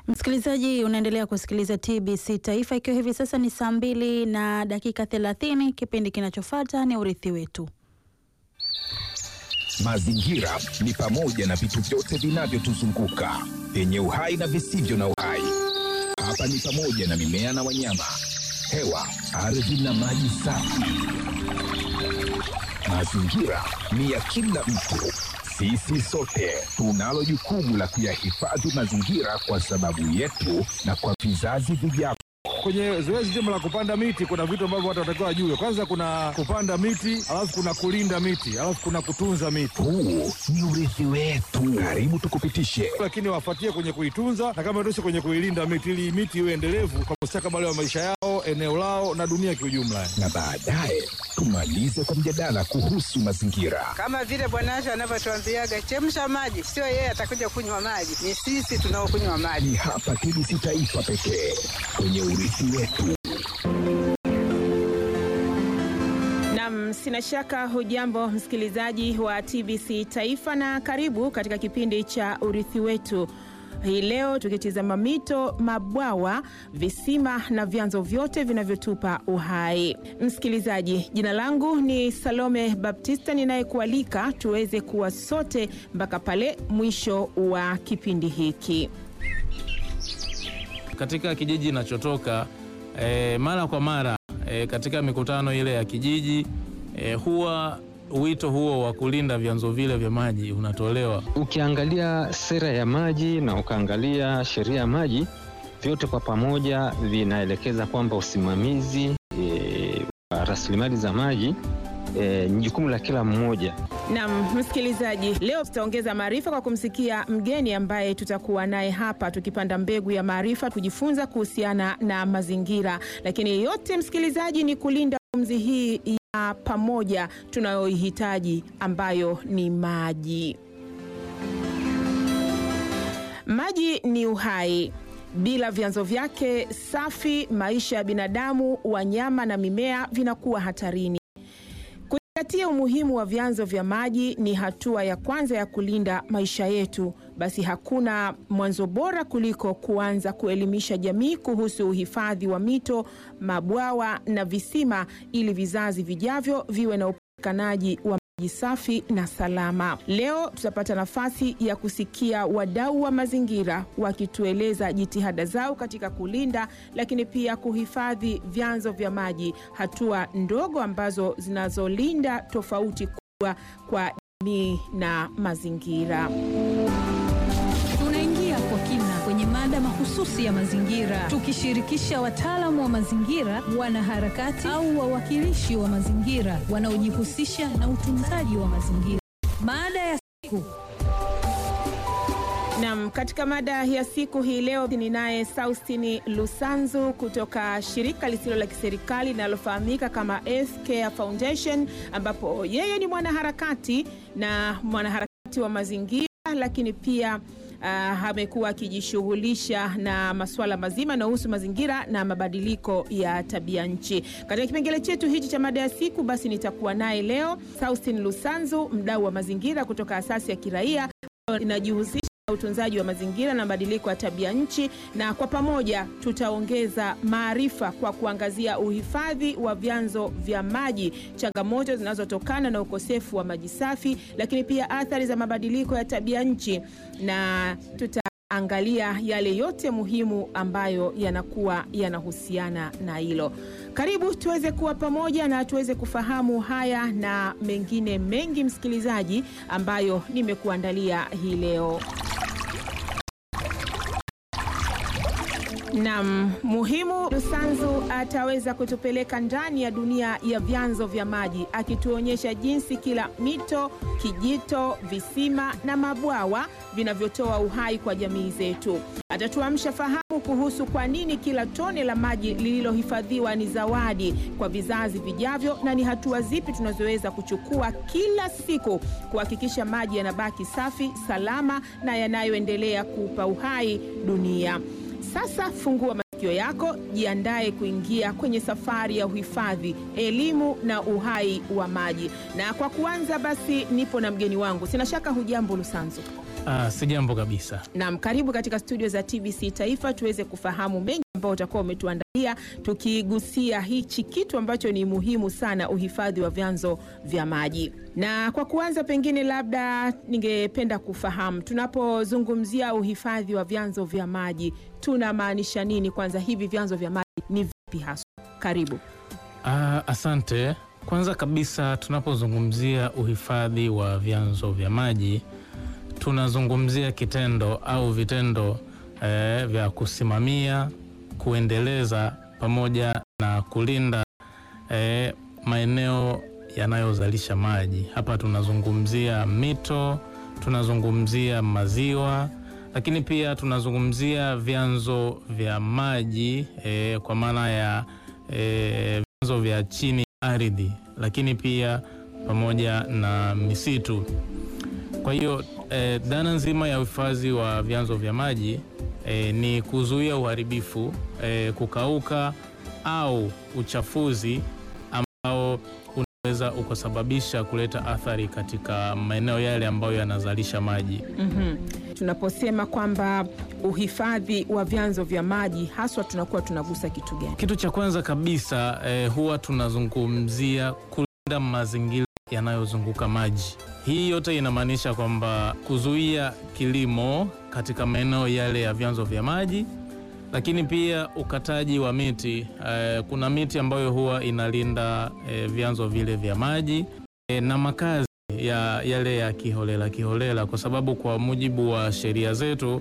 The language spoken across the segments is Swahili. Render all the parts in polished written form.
Msikilizaji, unaendelea kusikiliza TBC Taifa, ikiwa hivi sasa ni saa 2 na dakika 30. Kipindi kinachofuata ni Urithi Wetu. Mazingira ni pamoja na vitu vyote vinavyotuzunguka vyenye uhai na visivyo na uhai. Hapa ni pamoja na mimea na wanyama, hewa, ardhi na maji safi. Mazingira ni ya kila mtu. Sisi sote tunalo jukumu la kuyahifadhi mazingira kwa sababu yetu na kwa vizazi vijavyo. Kwenye zoezi zima la kupanda miti kuna vitu ambavyo watu watakiwa wajue. Kwanza kuna kupanda miti, alafu kuna kulinda miti, alafu kuna kutunza miti. Huu ni urithi wetu. Karibu tukupitishe. Lakini wafuatie kwenye kuitunza na kama tosha kwenye kuilinda miti, ili miti iwe endelevu kwa mustakabali wa maisha yao, eneo lao na dunia kiujumla. Na baadaye tumalize kwa mjadala kuhusu mazingira. Kama vile Bwana Asha anavyotuambiaga, chemsha maji, sio yeye atakuja kunywa maji, ni sisi tunaokunywa maji. Ni hapa TBC Taifa pekee kwenye urithi wetu. Naam, sina shaka hujambo msikilizaji wa TBC Taifa na karibu katika kipindi cha Urithi Wetu. Hii leo tukitizama mito, mabwawa, visima na vyanzo vyote vinavyotupa uhai. Msikilizaji, jina langu ni Salome Baptista, ninayekualika tuweze kuwa sote mpaka pale mwisho wa kipindi hiki. Katika kijiji ninachotoka, mara kwa mara katika mikutano ile ya kijiji huwa wito huo wa kulinda vyanzo vile vya maji unatolewa. Ukiangalia sera ya maji na ukaangalia sheria ya maji, vyote kwa pamoja vinaelekeza kwamba usimamizi wa rasilimali za maji ni jukumu la kila mmoja. Naam, msikilizaji, leo tutaongeza maarifa kwa kumsikia mgeni ambaye tutakuwa naye hapa tukipanda mbegu ya maarifa, kujifunza kuhusiana na mazingira. Lakini yote msikilizaji ni kulinda pumzi hii ya pamoja tunayoihitaji ambayo ni maji. Maji ni uhai. Bila vyanzo vyake safi, maisha ya binadamu, wanyama na mimea vinakuwa hatarini. Kuzingatia umuhimu wa vyanzo vya maji ni hatua ya kwanza ya kulinda maisha yetu. Basi hakuna mwanzo bora kuliko kuanza kuelimisha jamii kuhusu uhifadhi wa mito, mabwawa na visima, ili vizazi vijavyo viwe na upatikanaji wa maji safi na salama. Leo tutapata nafasi ya kusikia wadau wa mazingira wakitueleza jitihada zao katika kulinda lakini pia kuhifadhi vyanzo vya maji, hatua ndogo ambazo zinazolinda tofauti kubwa kwa jamii na mazingira. Tunaingia kwa kina kwenye mada mahususi ya mazingira, tukishirikisha wataalamu wa mazingira, wanaharakati au wawakilishi wa mazingira wanaojihusisha na utunzaji wa mazingira. Mada ya siku. Naam, katika mada ya siku hii leo ninaye Faustini Lusanzu kutoka shirika lisilo la kiserikali linalofahamika kama Earth Care Foundation, ambapo yeye ni mwanaharakati wa mazingira, lakini pia amekuwa akijishughulisha na masuala mazima na uhusu mazingira na mabadiliko ya tabia nchi. Katika kipengele chetu hichi cha mada ya siku, basi nitakuwa naye leo Faustini Lusanzu, mdau wa mazingira kutoka asasi ya kiraia inajihusisha na utunzaji wa mazingira na mabadiliko ya tabia nchi, na kwa pamoja tutaongeza maarifa kwa kuangazia uhifadhi wa vyanzo vya maji, changamoto zinazotokana na ukosefu wa maji safi, lakini pia athari za mabadiliko ya tabia nchi, na tutaangalia yale yote muhimu ambayo yanakuwa yanahusiana na hilo. Karibu tuweze kuwa pamoja na tuweze kufahamu haya na mengine mengi, msikilizaji, ambayo nimekuandalia hii leo. Naam, muhimu Lusanzu ataweza kutupeleka ndani ya dunia ya vyanzo vya maji, akituonyesha jinsi kila mito, kijito, visima na mabwawa vinavyotoa uhai kwa jamii zetu. Atatuamsha fahamu kuhusu kwa nini kila tone la maji lililohifadhiwa ni zawadi kwa vizazi vijavyo, na ni hatua zipi tunazoweza kuchukua kila siku kuhakikisha maji yanabaki safi, salama na yanayoendelea kuupa uhai dunia. Sasa fungua masikio yako, jiandae kuingia kwenye safari ya uhifadhi, elimu na uhai wa maji. Na kwa kuanza basi nipo na mgeni wangu. Sina shaka hujambo Lusanzu. Si jambo kabisa. Naam, karibu katika studio za TBC Taifa tuweze kufahamu mengi ambao utakuwa umetuandalia, tukigusia hichi kitu ambacho ni muhimu sana, uhifadhi wa vyanzo vya maji. Na kwa kuanza, pengine labda ningependa kufahamu, tunapozungumzia uhifadhi wa vyanzo vya maji tunamaanisha nini? Kwanza, hivi vyanzo vya maji ni vipi hasa? Karibu. Asante. Kwanza kabisa, tunapozungumzia uhifadhi wa vyanzo vya maji tunazungumzia kitendo au vitendo vya kusimamia, kuendeleza pamoja na kulinda maeneo yanayozalisha maji. Hapa tunazungumzia mito, tunazungumzia maziwa, lakini pia tunazungumzia vyanzo vya maji kwa maana ya vyanzo vya chini ardhi, lakini pia pamoja na misitu. Kwa hiyo dhana nzima ya uhifadhi wa vyanzo vya maji ni kuzuia uharibifu, kukauka au uchafuzi ambao unaweza ukasababisha kuleta athari katika maeneo yale ambayo yanazalisha maji. Tunaposema kwamba uhifadhi wa vyanzo vya maji, haswa tunakuwa tunagusa kitu gani? Kitu cha kwanza kabisa huwa tunazungumzia kulinda mazingira yanayozunguka maji. Hii yote inamaanisha kwamba kuzuia kilimo katika maeneo yale ya vyanzo vya maji, lakini pia ukataji wa miti. Kuna miti ambayo huwa inalinda vyanzo vile vya maji na makazi yale ya kiholela, kwa sababu kwa mujibu wa sheria zetu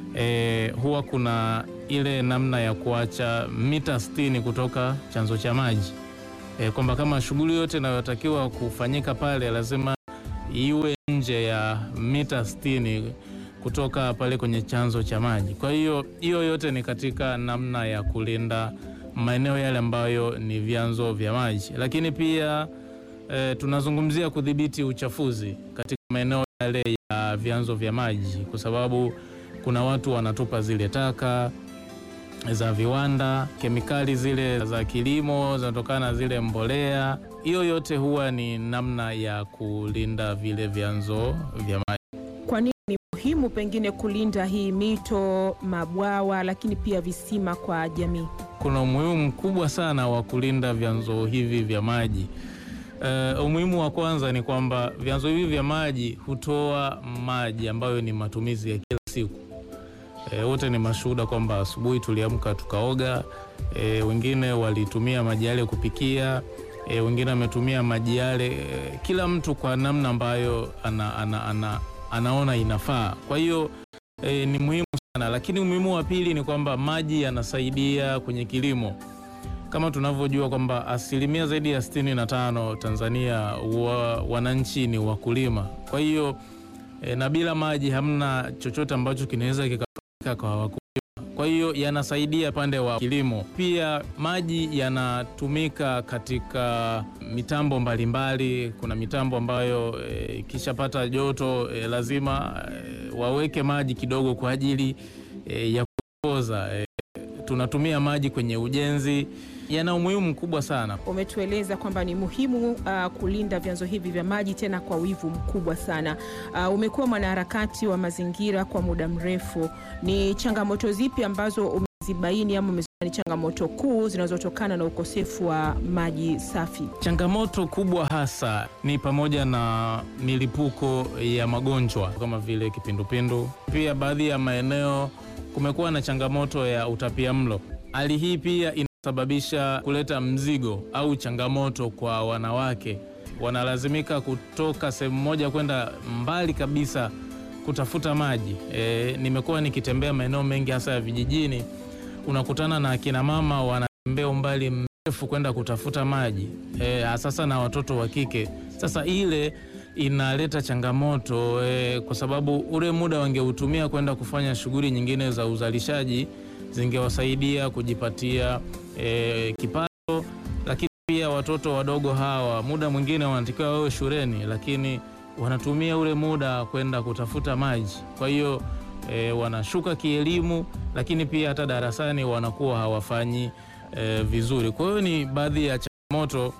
huwa kuna ile namna ya kuacha mita 60 kutoka chanzo cha maji, kwamba kama shughuli yote inayotakiwa kufanyika pale lazima iwe nje ya mita 60 kutoka pale kwenye chanzo cha maji. Kwa hiyo yote ni katika namna ya kulinda maeneo yale ambayo ni vyanzo vya maji. Lakini pia tunazungumzia kudhibiti uchafuzi katika maeneo yale ya vyanzo vya maji, kwa sababu kuna watu wanatupa zile taka za viwanda, kemikali zile za kilimo zinatokana na zile mbolea. Hiyo yote huwa ni namna ya kulinda vile vyanzo vya maji. Kwa nini ni muhimu pengine kulinda hii mito, mabwawa, lakini pia visima kwa jamii? Kuna umuhimu mkubwa sana wa kulinda vyanzo hivi vya maji. Umuhimu wa kwanza ni kwamba vyanzo hivi vya maji hutoa maji ambayo ni matumizi ya kila siku. Wote ni mashuhuda kwamba asubuhi tuliamka tukaoga, wengine walitumia maji yale kupikia, wengine wametumia maji yale, kila mtu kwa namna ambayo anaona inafaa. Kwa hiyo ni muhimu sana. Lakini umuhimu wa pili ni kwamba maji yanasaidia kwenye kilimo. Kama tunavyojua kwamba asilimia zaidi ya 65 Tanzania wananchi ni wakulima. Kwa hiyo na bila maji hamna chochote ambacho kinaweza kikafanyika kwa wakulima. Kwa hiyo yanasaidia pande wa kilimo. Pia maji yanatumika katika mitambo mbalimbali. Kuna mitambo ambayo ikishapata joto lazima waweke maji kidogo kwa ajili ya kupoza. Tunatumia maji kwenye ujenzi. Yana umuhimu mkubwa sana. Umetueleza kwamba ni muhimu kulinda vyanzo hivi vya maji, tena kwa wivu mkubwa sana. Umekuwa mwanaharakati wa mazingira kwa muda mrefu. Ni changamoto zipi ambazo umezibaini ama umeziona ni changamoto kuu zinazotokana na ukosefu wa maji safi? Changamoto kubwa hasa ni pamoja na milipuko ya magonjwa kama vile kipindupindu. Pia baadhi ya maeneo kumekuwa na changamoto ya utapiamlo. Hali hii pia inasababisha kuleta mzigo au changamoto kwa wanawake. Wanalazimika kutoka sehemu moja kwenda mbali kabisa kutafuta maji. Nimekuwa nikitembea maeneo mengi hasa ya vijijini, unakutana na akina mama wanatembea umbali mrefu kwenda kutafuta maji, sasa na watoto wa kike. Sasa ile inaleta changamoto kwa sababu ule muda wangeutumia kwenda kufanya shughuli nyingine za uzalishaji zingewasaidia kujipatia kipato. Lakini pia watoto wadogo hawa muda mwingine wanatakiwa wawe shuleni, lakini wanatumia ule muda kwenda kutafuta maji. Kwa hiyo wanashuka kielimu, lakini pia hata darasani wanakuwa hawafanyi vizuri. Kwa hiyo ni baadhi ya changamoto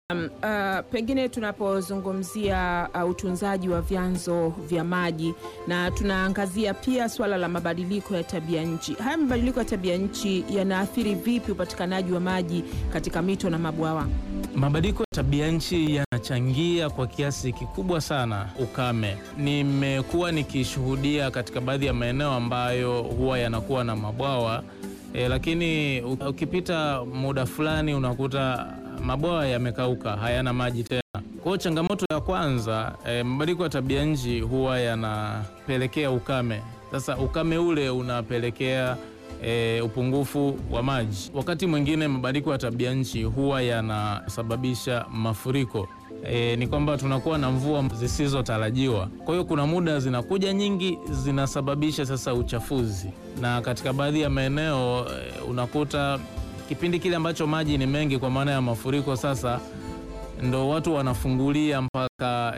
Pengine tunapozungumzia utunzaji wa vyanzo vya maji na tunaangazia pia swala la mabadiliko ya tabia nchi. Haya mabadiliko ya tabia nchi yanaathiri vipi upatikanaji wa maji katika mito na mabwawa? Mabadiliko ya tabia nchi yanachangia kwa kiasi kikubwa sana ukame. Nimekuwa nikishuhudia katika baadhi ya maeneo ambayo huwa yanakuwa na mabwawa lakini ukipita muda fulani unakuta mabwawa yamekauka, hayana maji tena. Kwa hiyo changamoto ya kwanza, mabadiliko ya tabia nchi huwa yanapelekea ukame. Sasa ukame ule unapelekea upungufu wa maji. Wakati mwingine mabadiliko ya tabia nchi huwa yanasababisha mafuriko. Ni kwamba tunakuwa na mvua zisizotarajiwa. Kwa hiyo kuna muda zinakuja nyingi, zinasababisha sasa uchafuzi. Na katika baadhi ya maeneo unakuta kipindi kile ambacho maji ni mengi kwa maana ya mafuriko, sasa ndo watu wanafungulia mpaka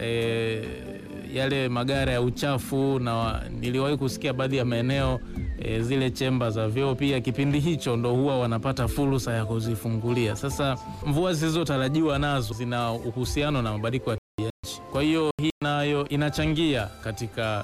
yale magari ya uchafu, na niliwahi kusikia baadhi ya maeneo zile chemba za vyoo pia kipindi hicho ndo huwa wanapata fursa ya kuzifungulia. Sasa mvua zisizotarajiwa nazo zina uhusiano na mabadiliko ya tabia nchi. Kwa hiyo hii nayo inachangia katika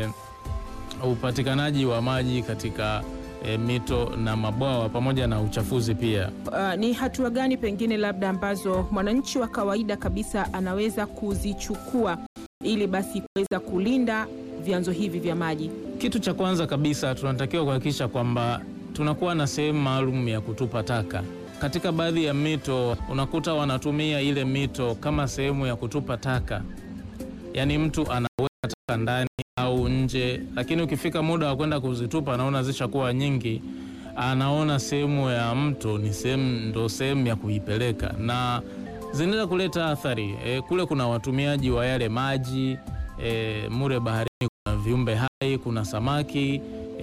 upatikanaji wa maji katika mito na mabwawa pamoja na uchafuzi pia. Ni hatua gani pengine labda ambazo mwananchi wa kawaida kabisa anaweza kuzichukua ili basi kuweza kulinda vyanzo hivi vya maji? Kitu cha kwanza kabisa tunatakiwa kuhakikisha kwamba tunakuwa na sehemu maalum ya kutupa taka. Katika baadhi ya mito unakuta wanatumia ile mito kama sehemu ya kutupa taka. Yaani mtu anaweka taka ndani au nje, lakini ukifika muda wa kwenda kuzitupa anaona zishakuwa nyingi, anaona sehemu ya mto ni sehemu ya kuipeleka, na zinaweza kuleta athari. Kule kuna watumiaji wa yale maji, mure baharini kuna viumbe hai, kuna samaki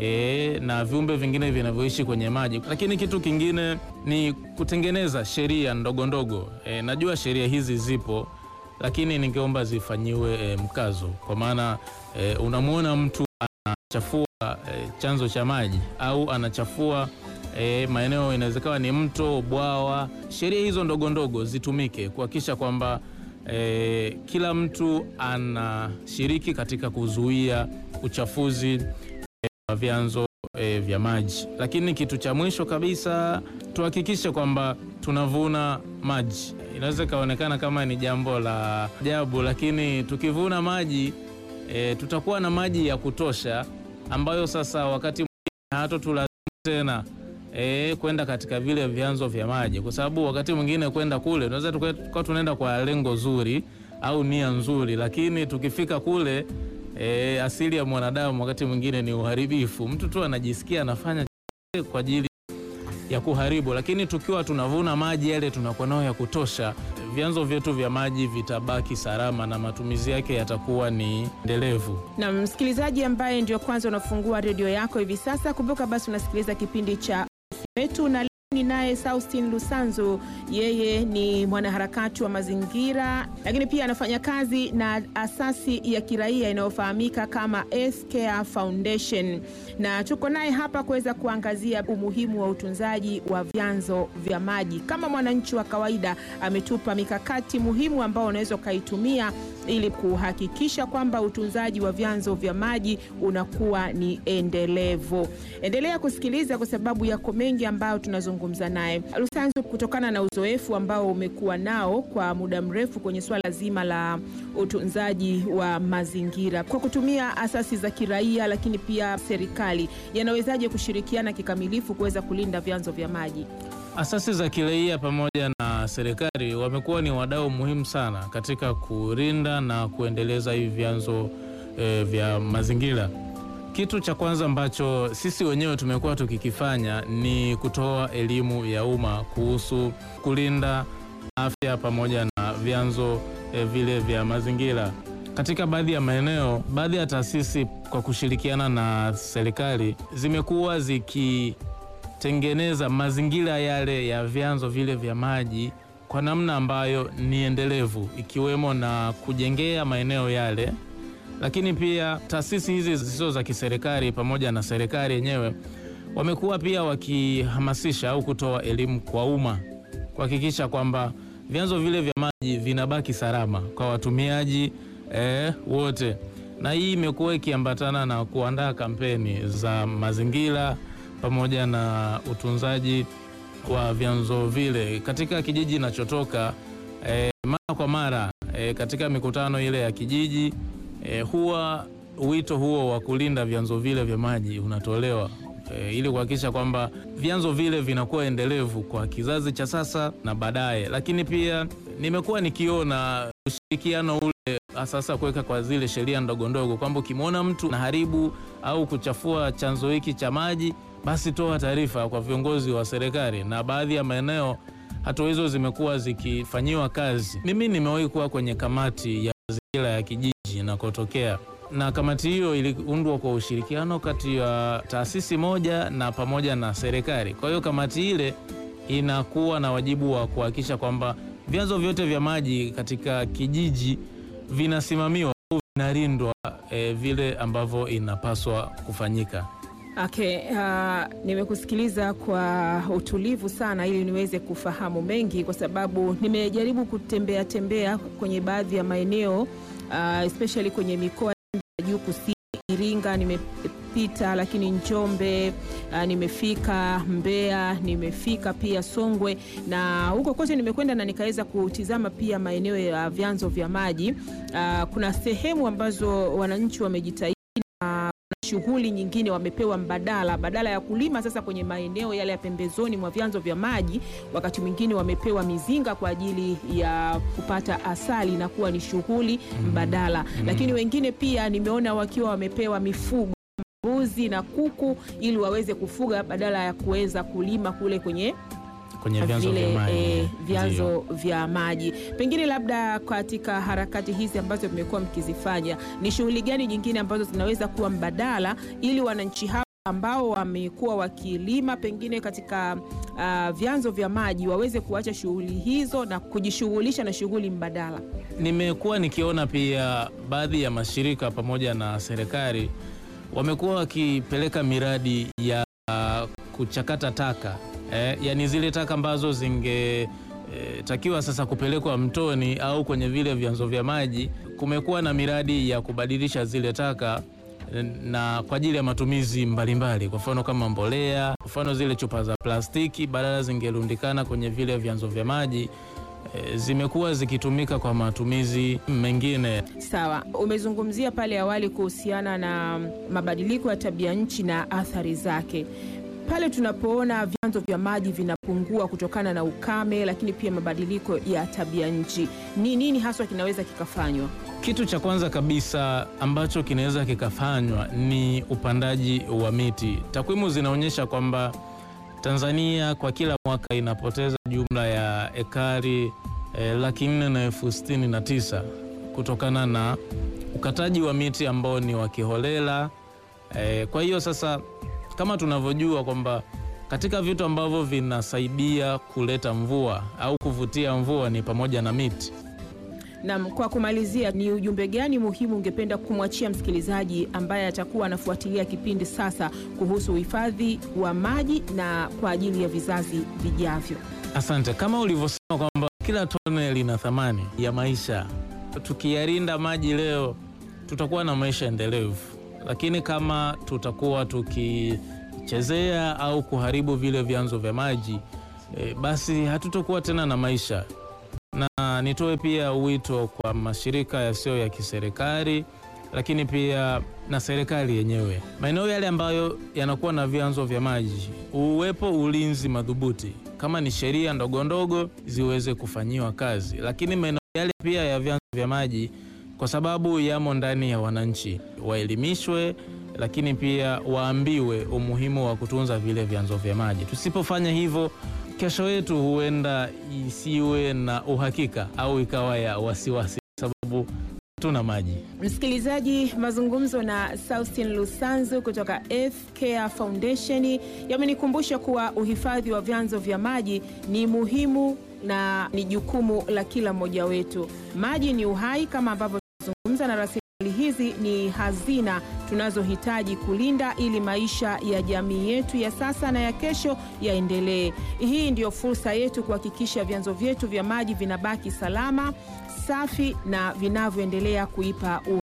na viumbe vingine vinavyoishi kwenye maji. Lakini kitu kingine ni kutengeneza sheria ndogo ndogo. Najua sheria hizi zipo, lakini ningeomba zifanyiwe mkazo, kwa maana unamuona mtu anachafua chanzo cha maji au anachafua maeneo, inawezekana ni mto, bwawa. Sheria hizo ndogo ndogo zitumike kuhakikisha kwamba kila mtu anashiriki katika kuzuia uchafuzi wa vyanzo vya maji. Lakini kitu cha mwisho kabisa, tuhakikishe kwamba tunavuna maji. Inaweza kaonekana kama ni jambo la ajabu, lakini tukivuna maji tutakuwa na maji ya kutosha, ambayo sasa wakati mwingine hatutulazimu tena kwenda katika vile vyanzo vya maji, kwa sababu wakati mwingine kwenda kule tunaweza tukao tunaenda kwa lengo zuri au nia nzuri, lakini tukifika kule asili ya mwanadamu wakati mwingine ni uharibifu. Mtu tu anajisikia anafanya kwa ajili ya kuharibu, lakini tukiwa tunavuna maji yale tunakuwa nayo ya kutosha, vyanzo vyetu vya maji vitabaki salama na matumizi yake yatakuwa ni endelevu. Na msikilizaji ambaye ndio kwanza unafungua redio yako hivi sasa, kumbuka basi unasikiliza kipindi cha wetu, na ni naye Faustin Lusanzu. Yeye ni mwanaharakati wa mazingira, lakini pia anafanya kazi na asasi ya kiraia inayofahamika kama Earth Foundation, na tuko naye hapa kuweza kuangazia umuhimu wa utunzaji wa vyanzo vya maji. Kama mwananchi wa kawaida, ametupa mikakati muhimu ambao unaweza kaitumia ili kuhakikisha kwamba utunzaji wa vyanzo vya maji unakuwa ni endelevu. Endelea kusikiliza kwa sababu yako mengi ambayo tunazungumza naye Lusanzu, kutokana na uzoefu ambao umekuwa nao kwa muda mrefu kwenye swala zima la utunzaji wa mazingira. Kwa kutumia asasi za kiraia lakini pia serikali, yanawezaje kushirikiana kikamilifu kuweza kulinda vyanzo vya maji? Asasi za kiraia pamoja na serikali wamekuwa ni wadau muhimu sana katika kulinda na kuendeleza hivi vyanzo vya mazingira. Kitu cha kwanza ambacho sisi wenyewe tumekuwa tukikifanya ni kutoa elimu ya umma kuhusu kulinda afya pamoja na vyanzo vile vya mazingira. Katika baadhi ya maeneo, baadhi ya taasisi kwa kushirikiana na serikali zimekuwa zikitengeneza mazingira yale ya vyanzo vile vya maji kwa namna ambayo ni endelevu, ikiwemo na kujengea maeneo yale. Lakini pia taasisi hizi zisizo za kiserikali pamoja na serikali yenyewe wamekuwa pia wakihamasisha au kutoa elimu kwa umma kuhakikisha kwamba vyanzo vile vya maji vinabaki salama kwa watumiaji wote. Na hii imekuwa ikiambatana na kuandaa kampeni za mazingira pamoja na utunzaji wa vyanzo vile. Katika kijiji ninachotoka, mara kwa mara katika mikutano ile ya kijiji huwa wito huo wa kulinda vyanzo vile vya maji unatolewa ili kuhakikisha kwamba vyanzo vile vinakuwa endelevu kwa kizazi cha sasa na baadaye. Lakini pia nimekuwa nikiona ushirikiano ule sasa kuweka kwa zile sheria ndogo ndogo kwamba ukimwona mtu anaharibu au kuchafua chanzo hiki cha maji, basi toa taarifa kwa viongozi wa serikali, na baadhi ya maeneo hatua hizo zimekuwa zikifanyiwa kazi. Mimi nimewahi kuwa kwenye kamati ya mazingira ya kijiji na kutokea, na kamati hiyo iliundwa kwa ushirikiano kati ya taasisi moja na pamoja na serikali. Kwa hiyo kamati ile inakuwa na wajibu wa kuhakikisha kwamba vyanzo vyote vya maji katika kijiji vinasimamiwa au vinalindwa vile ambavyo inapaswa kufanyika. Okay, nimekusikiliza kwa utulivu sana ili niweze kufahamu mengi, kwa sababu nimejaribu kutembea kwenye baadhi ya maeneo especially kwenye mikoa ya juu kusini. Iringa nimepita, lakini Njombe nimefika, Mbeya nimefika, pia Songwe, na huko kote nimekwenda na nikaweza kutizama pia maeneo ya vyanzo vya maji. Kuna sehemu ambazo wananchi wamejitahidi, shughuli nyingine wamepewa badala ya kulima sasa kwenye maeneo yale ya pembezoni mwa vyanzo vya maji, wakati mwingine wamepewa mizinga kwa ajili ya kupata asali na kuwa ni shughuli mbadala. Lakini wengine pia nimeona wakiwa wamepewa mifugo, mbuzi na kuku, ili waweze kufuga badala ya kuweza kulima kule kwenye vyanzo vya maji. Pengine labda katika harakati hizi ambazo mmekuwa mkizifanya, ni shughuli gani nyingine ambazo zinaweza kuwa mbadala ili wananchi hao ambao wamekuwa wakilima pengine katika vyanzo vya maji waweze kuacha shughuli hizo na kujishughulisha na shughuli mbadala? Nimekuwa nikiona pia baadhi ya mashirika pamoja na serikali wamekuwa wakipeleka miradi ya kuchakata taka. Yani zile taka ambazo takiwa sasa kupelekwa mtoni au kwenye vile vyanzo vya maji, kumekuwa na miradi ya kubadilisha zile taka na kwa ajili ya matumizi mbalimbali. Kwa mfano kama mbolea, kwa mfano zile chupa za plastiki badala zingerundikana kwenye vile vyanzo vya maji, zimekuwa zikitumika kwa matumizi mengine. Sawa, umezungumzia pale awali kuhusiana na mabadiliko ya tabia nchi na athari zake. Pale tunapoona vyanzo vya maji vinapungua kutokana na ukame, lakini pia mabadiliko ya tabia nchi, ni nini haswa kinaweza kikafanywa? Kitu cha kwanza kabisa ambacho kinaweza kikafanywa ni upandaji wa miti. Takwimu zinaonyesha kwamba Tanzania kwa kila mwaka inapoteza jumla ya ekari 469,000 kutokana na ukataji wa miti ambao ni wa kiholela. Kwa hiyo sasa, kama tunavyojua kwamba katika vitu ambavyo vinasaidia kuleta mvua au kuvutia mvua ni pamoja na miti. Na kwa kumalizia, ni ujumbe gani muhimu ungependa kumwachia msikilizaji ambaye atakuwa anafuatilia kipindi sasa kuhusu uhifadhi wa maji na kwa ajili ya vizazi vijavyo? Asante. Kama ulivyosema kwamba kila tone lina thamani ya maisha. Tukiyalinda maji leo, tutakuwa na maisha endelevu. Lakini kama tutakuwa tukichezea au kuharibu vile vyanzo vya maji, basi hatutakuwa tena na maisha. Na nitoe pia wito kwa mashirika yasiyo ya kiserikali, lakini pia na serikali yenyewe. Maeneo yale ambayo yanakuwa na vyanzo vya maji, uwepo ulinzi madhubuti, kama ni sheria ndogo ndogo ziweze kufanyiwa kazi. Lakini maeneo yale pia ya vyanzo vya maji, kwa sababu yamo ndani ya wananchi, waelimishwe, lakini pia waambiwe umuhimu wa kutunza vile vyanzo vya maji. Tusipofanya hivyo, kesho yetu huenda isiwe na uhakika au ikawa ya wasiwasi, sababu tuna maji. Msikilizaji, mazungumzo na Faustin Lusanzu kutoka Earth Care Foundation yamenikumbusha kuwa uhifadhi wa vyanzo vya maji ni muhimu na ni jukumu la kila mmoja wetu. Maji ni uhai, kama ambavyo tunazungumza, na rasilimali hizi ni hazina tunazohitaji kulinda ili maisha ya jamii yetu ya sasa na ya kesho yaendelee. Hii ndio fursa yetu kuhakikisha vyanzo vyetu vya maji vinabaki salama, safi na vinavyoendelea kuipa